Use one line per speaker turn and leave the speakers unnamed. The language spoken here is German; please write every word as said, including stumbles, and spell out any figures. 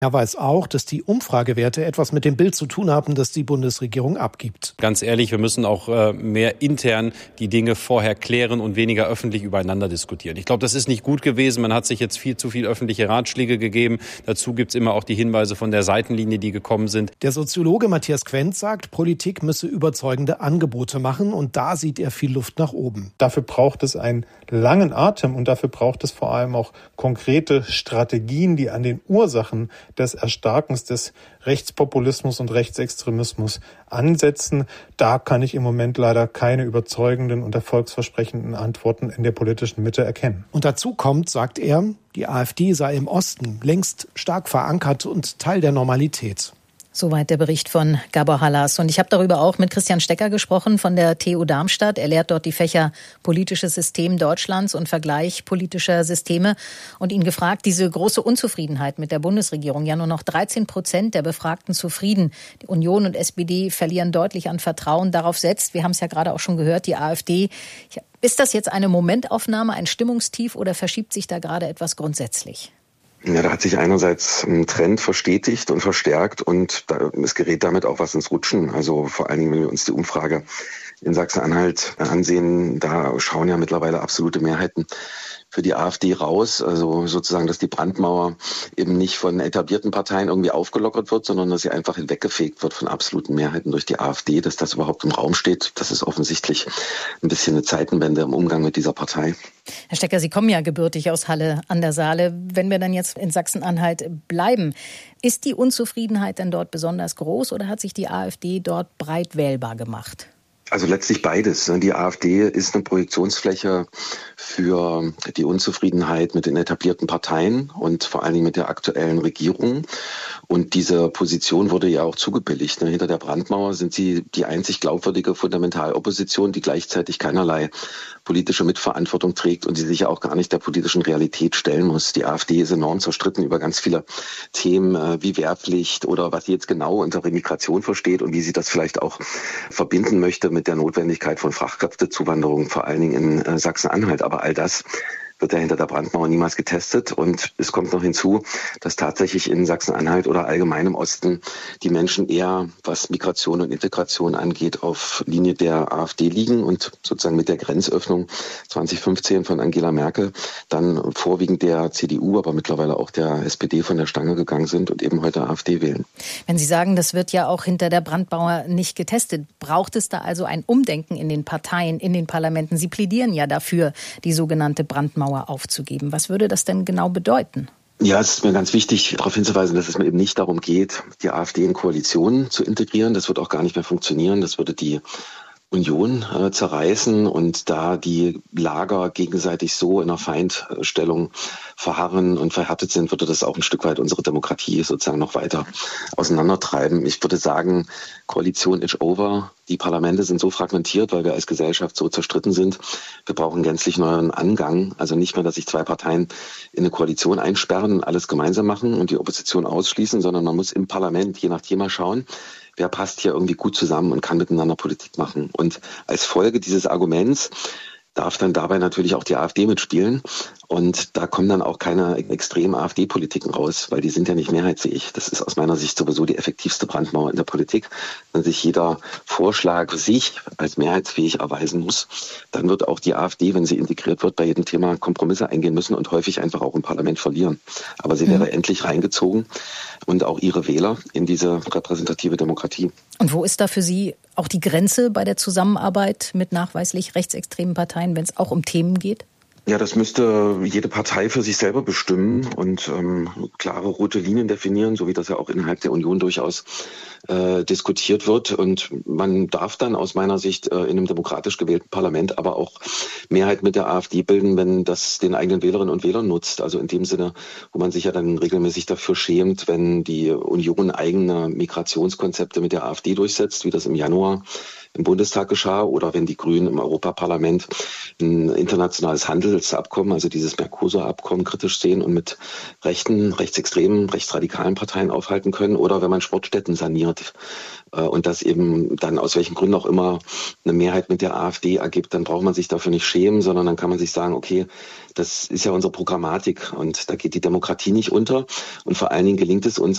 Er weiß auch, dass die Umfragewerte etwas mit dem Bild zu tun haben, das die Bundesregierung abgibt.
Ganz ehrlich, wir müssen auch äh, mehr intern die Dinge vorher klären und weniger öffentlich übereinander diskutieren. Ich glaube, das ist nicht gut gewesen. Man hat sich jetzt viel zu viel öffentliche Ratschläge gegeben. Dazu gibt es immer auch die Hinweise von der Seitenlinie, die gekommen sind.
Der Soziologe Matthias Quenz sagt, Politik müsse überzeugende Angebote machen und da sieht er viel Luft nach oben.
Dafür braucht es einen langen Atem und dafür braucht es vor allem auch konkrete Strategien, die an den Ursachen des Erstarkens des Rechtspopulismus und Rechtsextremismus ansetzen. Da kann ich im Moment leider keine überzeugenden und erfolgsversprechenden Antworten in der politischen Mitte erkennen.
Und dazu kommt, sagt er, die AfD sei im Osten längst stark verankert und Teil der Normalität.
Soweit der Bericht von Gabor Hallas. Und ich habe darüber auch mit Christian Stecker gesprochen von der T U Darmstadt. Er lehrt dort die Fächer Politisches System Deutschlands und Vergleich politischer Systeme und ihn gefragt, diese große Unzufriedenheit mit der Bundesregierung. Ja, nur noch dreizehn Prozent der Befragten zufrieden. Die Union und S P D verlieren deutlich an Vertrauen. Darauf setzt, wir haben es ja gerade auch schon gehört, die AfD. Ist das jetzt eine Momentaufnahme, ein Stimmungstief oder verschiebt sich da gerade etwas grundsätzlich?
Ja, da hat sich einerseits ein Trend verstetigt und verstärkt und da, es gerät damit auch was ins Rutschen. Also vor allen Dingen, wenn wir uns die Umfrage in Sachsen-Anhalt ansehen, da schauen ja mittlerweile absolute Mehrheiten für die AfD raus. Also sozusagen, dass die Brandmauer eben nicht von etablierten Parteien irgendwie aufgelockert wird, sondern dass sie einfach hinweggefegt wird von absoluten Mehrheiten durch die AfD. Dass das überhaupt im Raum steht, das ist offensichtlich ein bisschen eine Zeitenwende im Umgang mit dieser Partei.
Herr Stecker, Sie kommen ja gebürtig aus Halle an der Saale. Wenn wir dann jetzt in Sachsen-Anhalt bleiben, ist die Unzufriedenheit denn dort besonders groß oder hat sich die AfD dort breit wählbar gemacht?
Also letztlich beides. Die AfD ist eine Projektionsfläche für die Unzufriedenheit mit den etablierten Parteien und vor allen Dingen mit der aktuellen Regierung. Und diese Position wurde ja auch zugebilligt. Hinter der Brandmauer sind sie die einzig glaubwürdige Fundamentalopposition, die gleichzeitig keinerlei politische Mitverantwortung trägt und die sich ja auch gar nicht der politischen Realität stellen muss. Die AfD ist enorm zerstritten über ganz viele Themen wie Wehrpflicht oder was sie jetzt genau unter Remigration versteht und wie sie das vielleicht auch verbinden möchte mit der Notwendigkeit von Fachkräftezuwanderung, vor allen Dingen in Sachsen-Anhalt. Aber all das wird ja hinter der Brandmauer niemals getestet. Und es kommt noch hinzu, dass tatsächlich in Sachsen-Anhalt oder allgemein im Osten die Menschen eher, was Migration und Integration angeht, auf Linie der AfD liegen und sozusagen mit der Grenzöffnung zwanzig fünfzehn von Angela Merkel dann vorwiegend der C D U, aber mittlerweile auch der S P D von der Stange gegangen sind und eben heute AfD wählen.
Wenn Sie sagen, das wird ja auch hinter der Brandmauer nicht getestet, braucht es da also ein Umdenken in den Parteien, in den Parlamenten? Sie plädieren ja dafür, die sogenannte Brandmauer aufzugeben. Was würde das denn genau bedeuten?
Ja, es ist mir ganz wichtig, darauf hinzuweisen, dass es mir eben nicht darum geht, die AfD in Koalitionen zu integrieren. Das wird auch gar nicht mehr funktionieren. Das würde die Union äh, zerreißen und da die Lager gegenseitig so in einer Feindstellung verharren und verhärtet sind, würde das auch ein Stück weit unsere Demokratie sozusagen noch weiter auseinandertreiben. Ich würde sagen, Koalition is over. Die Parlamente sind so fragmentiert, weil wir als Gesellschaft so zerstritten sind. Wir brauchen gänzlich neuen Angang. Also nicht mehr, dass sich zwei Parteien in eine Koalition einsperren und alles gemeinsam machen und die Opposition ausschließen, sondern man muss im Parlament je nach Thema schauen, wer passt hier irgendwie gut zusammen und kann miteinander Politik machen. Und als Folge dieses Arguments darf dann dabei natürlich auch die AfD mitspielen. Und da kommen dann auch keine extremen AfD-Politiken raus, weil die sind ja nicht mehrheitsfähig. Das ist aus meiner Sicht sowieso die effektivste Brandmauer in der Politik. Wenn sich jeder Vorschlag für sich als mehrheitsfähig erweisen muss, dann wird auch die AfD, wenn sie integriert wird, bei jedem Thema Kompromisse eingehen müssen und häufig einfach auch im Parlament verlieren. Aber sie wäre mhm. endlich reingezogen und auch ihre Wähler in diese repräsentative Demokratie.
Und wo ist da für Sie auch die Grenze bei der Zusammenarbeit mit nachweislich rechtsextremen Parteien, wenn es auch um Themen geht?
Ja, das müsste jede Partei für sich selber bestimmen und ähm, klare rote Linien definieren, so wie das ja auch innerhalb der Union durchaus äh, diskutiert wird. Und man darf dann aus meiner Sicht äh, in einem demokratisch gewählten Parlament aber auch Mehrheit mit der AfD bilden, wenn das den eigenen Wählerinnen und Wählern nutzt. Also in dem Sinne, wo man sich ja dann regelmäßig dafür schämt, wenn die Union eigene Migrationskonzepte mit der AfD durchsetzt, wie das im Januar im Bundestag geschah, oder wenn die Grünen im Europaparlament ein internationales Handelsabkommen, also dieses Mercosur-Abkommen, kritisch sehen und mit rechten, rechtsextremen, rechtsradikalen Parteien aufhalten können, oder wenn man Sportstätten saniert und das eben dann aus welchen Gründen auch immer eine Mehrheit mit der AfD ergibt, dann braucht man sich dafür nicht schämen, sondern dann kann man sich sagen, okay, das ist ja unsere Programmatik und da geht die Demokratie nicht unter und vor allen Dingen gelingt es uns,